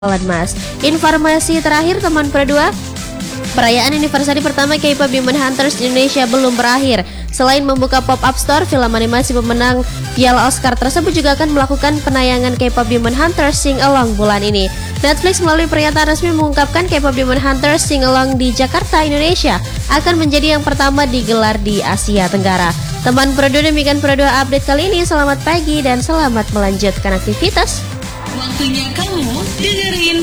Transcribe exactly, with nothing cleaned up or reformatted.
Mas. Informasi terakhir teman Pro dua, perayaan anniversary pertama K-pop Demon Hunters di Indonesia belum berakhir. Selain membuka pop-up store, film animasi pemenang Piala Oscar tersebut juga akan melakukan penayangan K-pop Demon Hunters Sing Along bulan ini. Netflix melalui pernyataan resmi mengungkapkan K-pop Demon Hunters Sing Along di Jakarta, Indonesia akan menjadi yang pertama digelar di Asia Tenggara. Teman Pro dua, demikian Pro dua update kali ini. Selamat pagi dan selamat melanjutkan aktivitas. Waktunya kamu dengerin